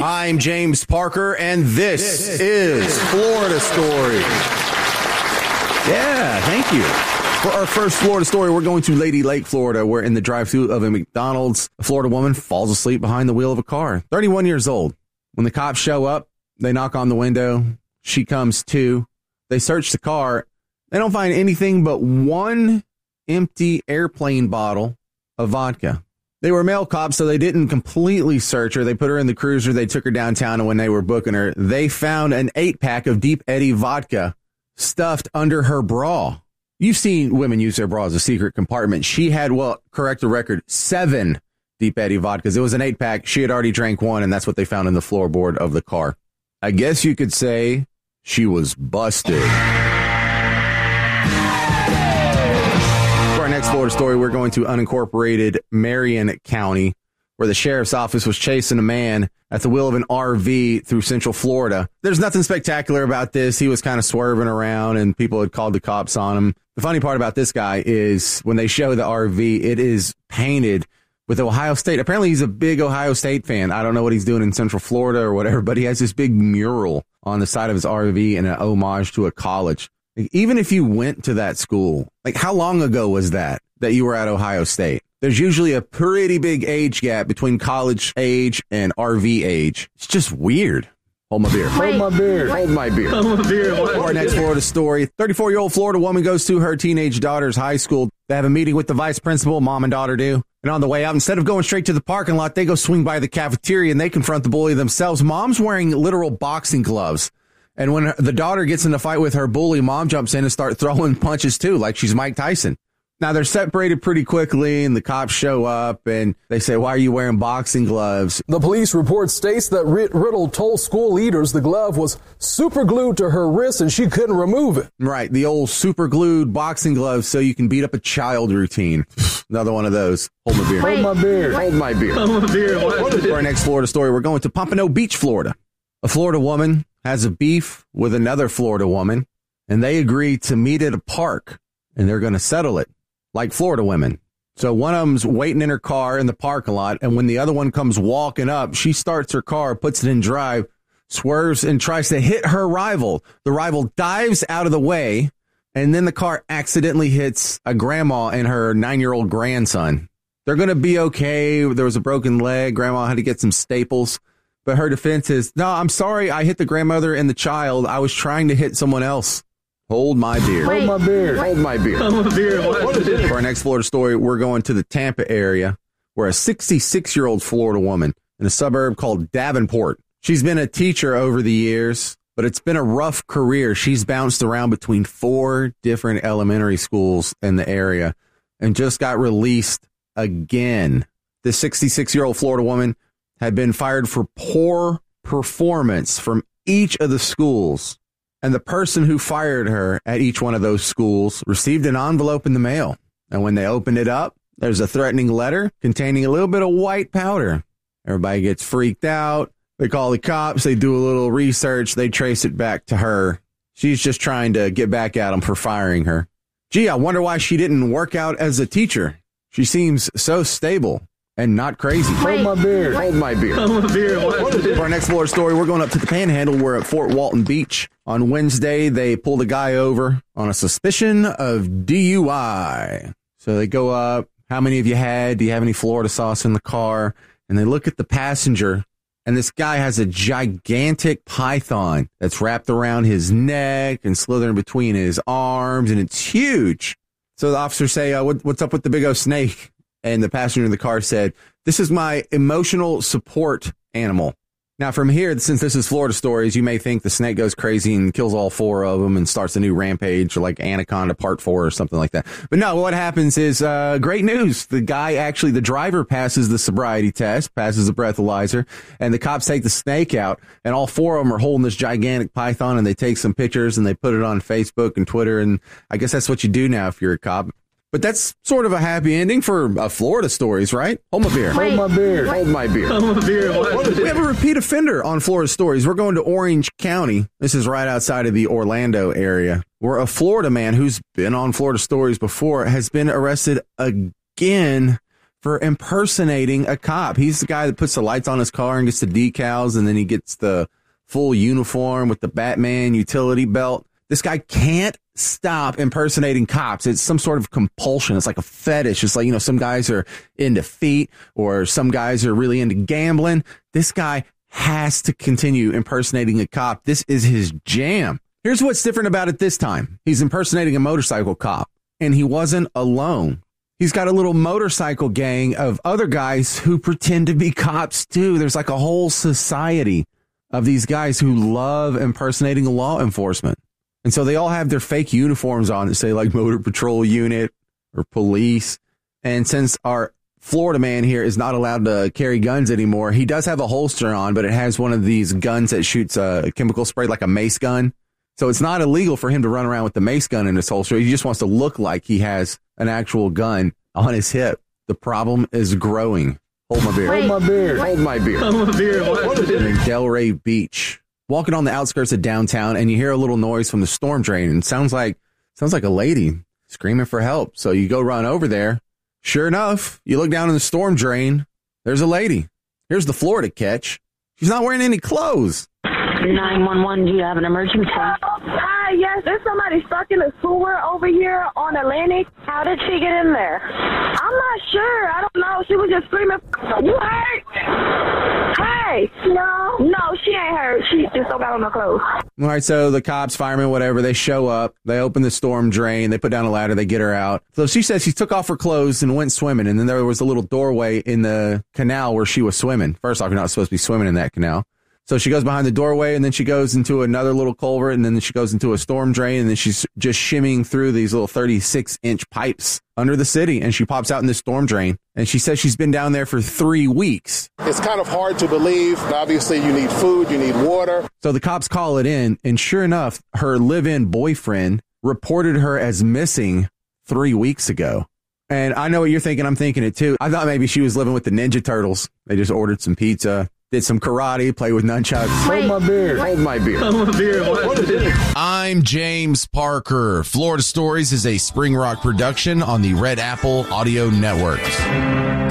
I'm James Parker, and this is Florida Story. Yeah, thank you. For our first Florida story, we're going to Lady Lake, Florida, where in the drive-thru of a McDonald's, a Florida woman falls asleep behind the wheel of a car, 31 years old. When the cops show up, they knock on the window. She comes to. They search the car. They don't find anything but one empty airplane bottle of vodka. They were male cops, so they didn't completely search her. They put her in the cruiser. They took her downtown, and when they were booking her, they found an 8-pack of Deep Eddy vodka stuffed under her bra. You've seen women use their bra as a secret compartment. She had, well, correct the record, 7 Deep Eddy vodkas. It was an 8-pack. She had already drank one, and that's what they found in the floorboard of the car. I guess you could say she was busted. Next Florida story, we're going to unincorporated Marion County, where the sheriff's office was chasing a man at the wheel of an RV through Central Florida. There's nothing spectacular about this. He was kind of swerving around and people had called the cops on him. The funny part about this guy is when they show the RV, it is painted with Ohio State. Apparently he's a big Ohio State fan. I don't know what he's doing in Central Florida or whatever, but he has this big mural on the side of his RV in an homage to a college. Even if you went to that school, like how long ago was that you were at Ohio State? There's usually a pretty big age gap between college age and RV age. It's just weird. Hold my beer. Wait. Hold my beer. Hold my beer. Hold my beer. Our next Florida story. 34-year-old Florida woman goes to her teenage daughter's high school. They have a meeting with the vice principal, mom and daughter do. And on the way out, instead of going straight to the parking lot, they go swing by the cafeteria and they confront the bully themselves. Mom's wearing literal boxing gloves. And when the daughter gets in a fight with her bully, mom jumps in and starts throwing punches, too, like she's Mike Tyson. Now, they're separated pretty quickly, and the cops show up, and they say, why are you wearing boxing gloves? The police report states that Riddle told school leaders the glove was super glued to her wrist, and she couldn't remove it. Right, the old super glued boxing gloves so you can beat up a child routine. Another one of those. Hold my beer. Wait. Hold my beer. Hold my beer. Hold my beer. For our next Florida story, we're going to Pompano Beach, Florida. A Florida woman has a beef with another Florida woman, and they agree to meet at a park, and they're going to settle it like Florida women. So one of them's waiting in her car in the parking lot, and when the other one comes walking up, she starts her car, puts it in drive, swerves, and tries to hit her rival. The rival dives out of the way, and then the car accidentally hits a grandma and her 9-year-old grandson. They're going to be okay. There was a broken leg. Grandma had to get some staples. But her defense is, no, I'm sorry. I hit the grandmother and the child. I was trying to hit someone else. Hold my beer. Wait. Hold my beer. Hold my beer. Hold my beer. For our next Florida story, we're going to the Tampa area where a 66-year-old Florida woman in a suburb called Davenport. She's been a teacher over the years, but it's been a rough career. She's bounced around between 4 different elementary schools in the area and just got released again. The 66-year-old Florida woman had been fired for poor performance from each of the schools. And the person who fired her at each one of those schools received an envelope in the mail. And when they opened it up, there's a threatening letter containing a little bit of white powder. Everybody gets freaked out. They call the cops. They do a little research. They trace it back to her. She's just trying to get back at them for firing her. Gee, I wonder why she didn't work out as a teacher. She seems so stable and not crazy. Wait. Hold my beer. Hold my beer. Hold my beer. For our next Florida story, we're going up to the Panhandle. We're at Fort Walton Beach. On Wednesday, they pulled a guy over on a suspicion of DUI. So they go up. How many of you had? Do you have any Florida sauce in the car? And they look at the passenger, and this guy has a gigantic python that's wrapped around his neck and slithering between his arms, and it's huge. So the officers say, what's up with the big old snake? And the passenger in the car said, this is my emotional support animal. Now, from here, since this is Florida Stories, you may think the snake goes crazy and kills all 4 of them and starts a new rampage, or like Anaconda Part 4 or something like that. But no, what happens is great news. The guy, actually, the driver passes the sobriety test, passes the breathalyzer, and the cops take the snake out, and all 4 of them are holding this gigantic python, and they take some pictures and they put it on Facebook and Twitter. And I guess that's what you do now if you're a cop. But that's sort of a happy ending for Florida Stories, right? Hold my beer. Wait. Hold my beer. Hold my beer. Hold my beer. We have a repeat offender on Florida Stories. We're going to Orange County. This is right outside of the Orlando area, where a Florida man who's been on Florida Stories before has been arrested again for impersonating a cop. He's the guy that puts the lights on his car and gets the decals, and then he gets the full uniform with the Batman utility belt. This guy can't stop impersonating cops. It's some sort of compulsion. It's like a fetish. It's like, you know, some guys are into feet or some guys are really into gambling. This guy has to continue impersonating a cop. This is his jam. Here's what's different about it this time. He's impersonating a motorcycle cop, and he wasn't alone. He's got a little motorcycle gang of other guys who pretend to be cops too. There's like a whole society of these guys who love impersonating law enforcement. And so they all have their fake uniforms on that say like Motor Patrol Unit or police. And since our Florida man here is not allowed to carry guns anymore, he does have a holster on, but it has one of these guns that shoots a chemical spray like a mace gun. So it's not illegal for him to run around with the mace gun in his holster. He just wants to look like he has an actual gun on his hip. The problem is growing. Hold my beer. Hold my beer. Hold my beer. Hold my beer. What is it? In Delray Beach. Walking on the outskirts of downtown, and you hear a little noise from the storm drain, and it sounds like a lady screaming for help. So you go run over there. Sure enough, you look down in the storm drain. There's a lady. Here's the Florida catch. She's not wearing any clothes. 911, do you have an emergency? Hi, yes, there's somebody stuck in the sewer over here on Atlantic. How did she get in there? I'm not sure. I don't know. She was just screaming. You hurt? Hey. No, she ain't hurt. She just don't got on her clothes. All right, so the cops, firemen, whatever, they show up. They open the storm drain. They put down a ladder. They get her out. So she says she took off her clothes and went swimming. And then there was a little doorway in the canal where she was swimming. First off, you're not supposed to be swimming in that canal. So she goes behind the doorway, and then she goes into another little culvert, and then she goes into a storm drain, and then she's just shimmying through these little 36-inch pipes under the city, and she pops out in this storm drain. And she says she's been down there for 3 weeks. It's kind of hard to believe. Obviously, you need food, you need water. So the cops call it in, and sure enough, her live-in boyfriend reported her as missing 3 weeks ago. And I know what you're thinking. I'm thinking it, too. I thought maybe she was living with the Ninja Turtles. They just ordered some pizza. Did some karate, play with nunchucks. Hold my beer. Hold my beer. Hold my beer. What is it? I'm James Parker. Florida Stories is a Spring Rock production on the Red Apple Audio Networks.